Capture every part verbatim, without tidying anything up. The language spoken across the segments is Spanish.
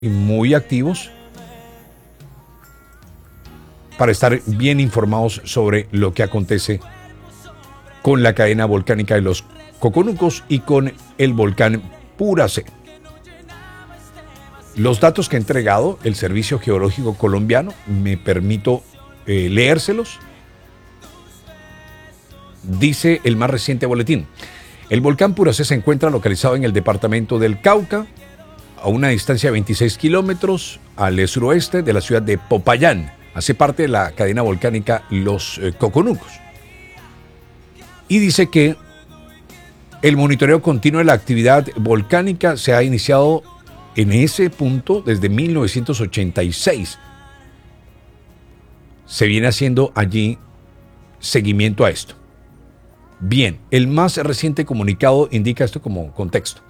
y muy activos para estar bien informados sobre lo que acontece con la cadena volcánica de los Coconucos y con el volcán Puracé. Los datos que ha entregado el Servicio Geológico Colombiano, me permito eh, leérselos. Dice el más reciente boletín: el volcán Puracé se encuentra localizado en el departamento del Cauca, a una distancia de veintiséis kilómetros al suroeste de la ciudad de Popayán. Hace parte de la cadena volcánica Los eh, Coconucos. Y dice que el monitoreo continuo de la actividad volcánica se ha iniciado en ese punto desde mil novecientos ochenta y seis. Se viene haciendo allí seguimiento a esto. Bien, el más reciente comunicado indica esto como contexto.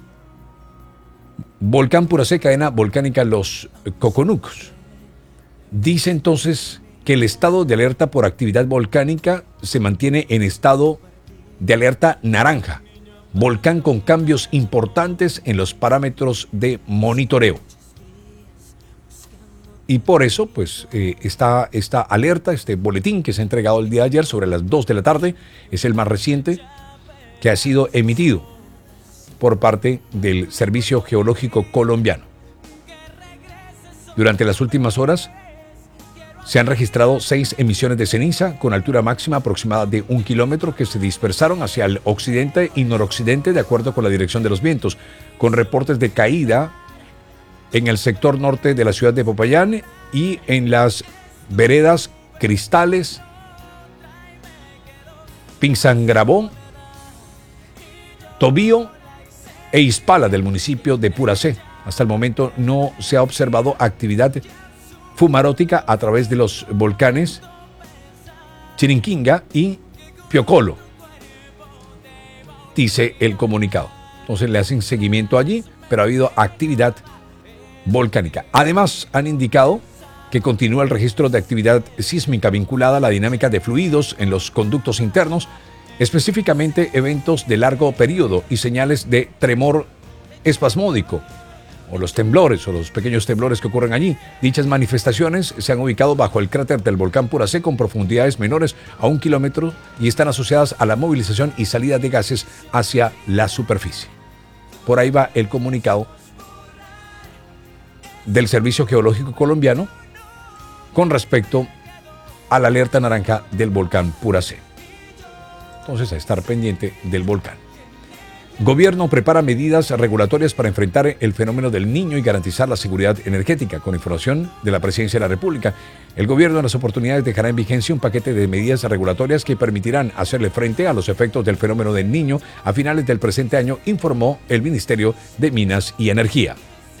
Volcán Puracé, cadena volcánica Los Coconucos. Dice entonces que el estado de alerta por actividad volcánica se mantiene en estado de alerta naranja. Volcán con cambios importantes en los parámetros de monitoreo. Y por eso, pues, eh, esta, esta alerta, este boletín que se ha entregado el día de ayer sobre las dos de la tarde, es el más reciente que ha sido emitido por parte del Servicio Geológico Colombiano. Durante las últimas horas se han registrado seis emisiones de ceniza con altura máxima aproximada de un kilómetro que se dispersaron hacia el occidente y noroccidente de acuerdo con la dirección de los vientos, con reportes de caída en el sector norte de la ciudad de Popayán y en las veredas Cristales, Pinzangrabó, Tobío e Ispala del municipio de Puracé. Hasta el momento no se ha observado actividad fumarótica a través de los volcanes Chirinquinga y Piocolo, dice el comunicado. Entonces le hacen seguimiento allí, pero ha habido actividad volcánica. Además, han indicado que continúa el registro de actividad sísmica vinculada a la dinámica de fluidos en los conductos internos, específicamente eventos de largo periodo y señales de tremor espasmódico, o los temblores, o los pequeños temblores que ocurren allí. Dichas manifestaciones se han ubicado bajo el cráter del volcán Puracé con profundidades menores a un kilómetro y están asociadas a la movilización y salida de gases hacia la superficie. Por ahí va el comunicado del Servicio Geológico Colombiano con respecto a la alerta naranja del volcán Puracé. Entonces, a estar pendiente del volcán. Gobierno prepara medidas regulatorias para enfrentar el fenómeno del Niño y garantizar la seguridad energética. Con información de la Presidencia de la República, el gobierno en las oportunidades dejará en vigencia un paquete de medidas regulatorias que permitirán hacerle frente a los efectos del fenómeno del Niño a finales del presente año, informó el Ministerio de Minas y Energía.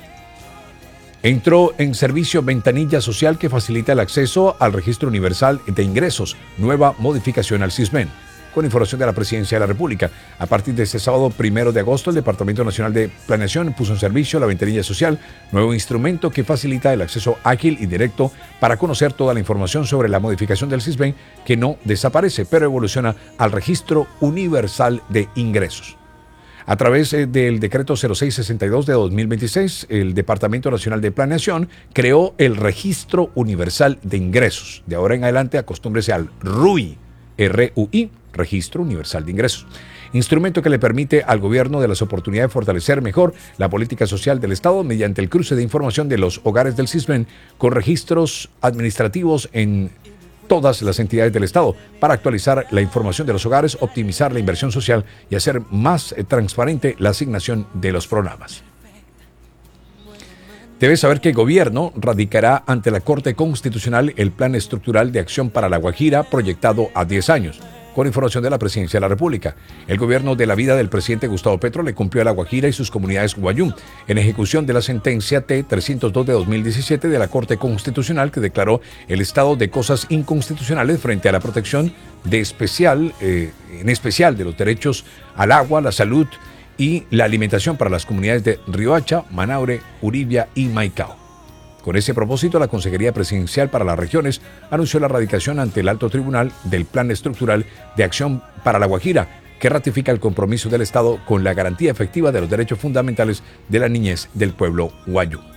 Entró en servicio Ventanilla Social que facilita el acceso al Registro Universal de Ingresos, nueva modificación al SISBEN. Con información de la Presidencia de la República, a partir de este sábado primero de agosto, el Departamento Nacional de Planeación puso en servicio la Ventanilla Social, nuevo instrumento que facilita el acceso ágil y directo para conocer toda la información sobre la modificación del SISBEN, que no desaparece, pero evoluciona al Registro Universal de Ingresos. A través del decreto cero seis sesenta y dos de dos mil veintiséis, el Departamento Nacional de Planeación creó el Registro Universal de Ingresos. De ahora en adelante, acostúmbrese al R U I, R U I, Registro Universal de Ingresos. Instrumento que le permite al gobierno de las oportunidades de fortalecer mejor la política social del Estado mediante el cruce de información de los hogares del SISBEN con registros administrativos en todas las entidades del Estado para actualizar la información de los hogares, optimizar la inversión social y hacer más transparente la asignación de los programas. Debes saber que el gobierno radicará ante la Corte Constitucional el Plan Estructural de Acción para La Guajira proyectado a diez años. Con información de la Presidencia de la República, el gobierno de la vida del presidente Gustavo Petro le cumplió a La Guajira y sus comunidades guayú en ejecución de la sentencia T trescientos dos de dos mil diecisiete de la Corte Constitucional que declaró el estado de cosas inconstitucionales frente a la protección de especial, eh, en especial de los derechos al agua, la salud y la alimentación para las comunidades de Riohacha, Manaure, Uribia y Maicao. Con ese propósito, la Consejería Presidencial para las Regiones anunció la radicación ante el Alto Tribunal del Plan Estructural de Acción para La Guajira, que ratifica el compromiso del Estado con la garantía efectiva de los derechos fundamentales de la niñez del pueblo guayú.